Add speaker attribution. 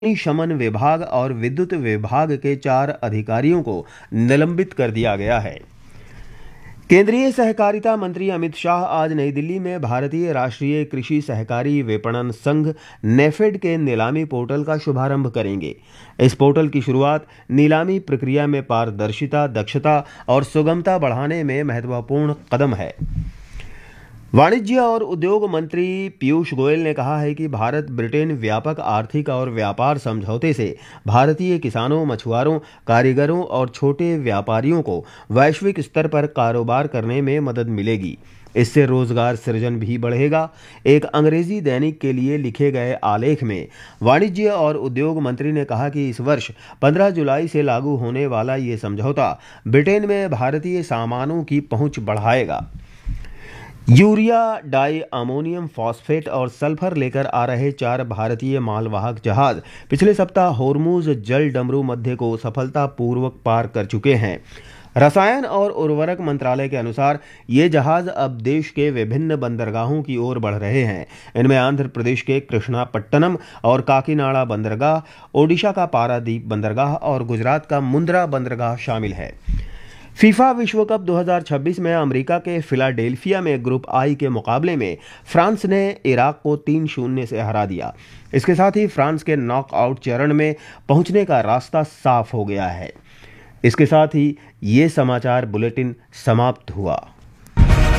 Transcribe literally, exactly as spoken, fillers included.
Speaker 1: अग्निशमन विभाग और विद्युत विभाग के चार अधिकारियों को निलंबित कर दिया गया है। केंद्रीय सहकारिता मंत्री अमित शाह आज नई दिल्ली में भारतीय राष्ट्रीय कृषि सहकारी विपणन संघ नेफेड के नीलामी पोर्टल का शुभारंभ करेंगे। इस पोर्टल की शुरुआत नीलामी प्रक्रिया में पारदर्शिता, दक्षता और सुगमता बढ़ाने में महत्वपूर्ण कदम है। वाणिज्य और उद्योग मंत्री पीयूष गोयल ने कहा है कि भारत ब्रिटेन व्यापक आर्थिक और व्यापार समझौते से भारतीय किसानों, मछुआरों, कारीगरों और छोटे व्यापारियों को वैश्विक स्तर पर कारोबार करने में मदद मिलेगी। इससे रोजगार सृजन भी बढ़ेगा। एक अंग्रेजी दैनिक के लिए लिखे गए आलेख में वाणिज्य और उद्योग मंत्री ने कहा कि इस वर्ष पंद्रह जुलाई से लागू होने वाला ये समझौता ब्रिटेन में भारतीय सामानों की पहुंच बढ़ाएगा। यूरिया, डाई अमोनियम फॉस्फेट और सल्फर लेकर आ रहे चार भारतीय मालवाहक जहाज पिछले सप्ताह होर्मुज जल डमरू मध्य को सफलतापूर्वक पार कर चुके हैं। रसायन और उर्वरक मंत्रालय के अनुसार ये जहाज अब देश के विभिन्न बंदरगाहों की ओर बढ़ रहे हैं। इनमें आंध्र प्रदेश के कृष्णापट्टनम और काकीनाडा बंदरगाह, ओडिशा का पारादीप बंदरगाह और गुजरात का मुंद्रा बंदरगाह शामिल है। फीफा विश्व कप दो हज़ार छब्बीस में अमेरिका के फिलाडेल्फिया में ग्रुप आई के मुकाबले में फ्रांस ने इराक को तीन शून्य से हरा दिया। इसके साथ ही फ्रांस के नॉकआउट चरण में पहुंचने का रास्ता साफ हो गया है। इसके साथ ही ये समाचार बुलेटिन समाप्त हुआ।